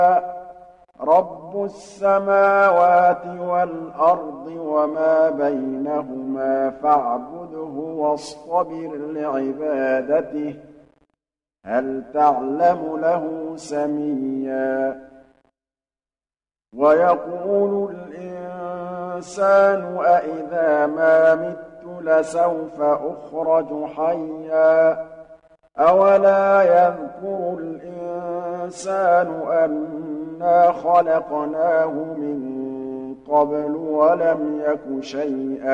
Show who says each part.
Speaker 1: رب السماوات والأرض وما بينهما فاعبده واصطبر لعبادته هل تعلم له سميا ويقول الإنسان أإذا ما مت لسوف أخرج حيا أولا يذكر الإنسان أنا خلقناه من قبل ولم يك شيئا